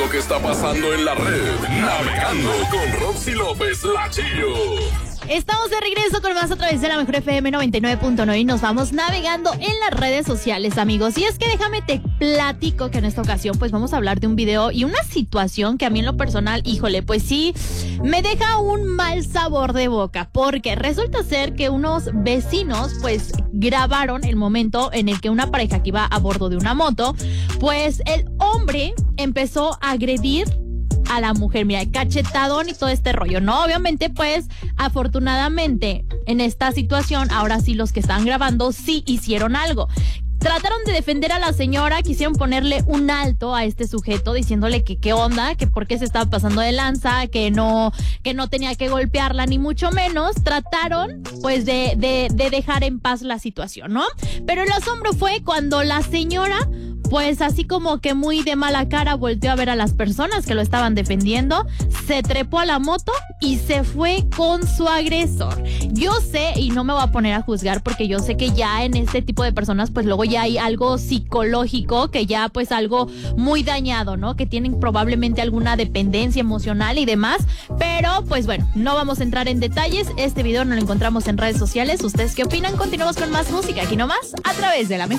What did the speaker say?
lo que está pasando en la red. Navegando con Roxy López, la Chillo. Estamos de regreso con más a través de la Mejor FM 99.9 y nos vamos navegando en las redes sociales, amigos. Y es que déjame te platico que en esta ocasión pues vamos a hablar de un video y una situación que a mí en lo personal, híjole, pues sí, me deja un mal sabor de boca, porque resulta ser que unos vecinos pues grabaron el momento en el que una pareja que iba a bordo de una moto, pues el hombre empezó a agredir a la mujer, mira, cachetadón y todo este rollo, ¿no? Obviamente, pues, afortunadamente, en esta situación, ahora sí los que estaban grabando sí hicieron algo. Trataron de defender a la señora, quisieron ponerle un alto a este sujeto, diciéndole que qué onda, que por qué se estaba pasando de lanza, que no tenía que golpearla, ni mucho menos. Trataron, pues, de dejar en paz la situación, ¿no? Pero el asombro fue cuando la señora, pues así como que muy de mala cara, volteó a ver a las personas que lo estaban defendiendo, se trepó a la moto y se fue con su agresor. Yo sé, y no me voy a poner a juzgar, porque yo sé que ya en este tipo de personas, pues luego ya hay algo psicológico, que ya pues algo muy dañado, ¿no? Que tienen probablemente alguna dependencia emocional y demás, pero pues bueno, no vamos a entrar en detalles. Este video no lo encontramos en redes sociales. ¿Ustedes qué opinan? Continuamos con más música, aquí nomás, a través de la Mejor.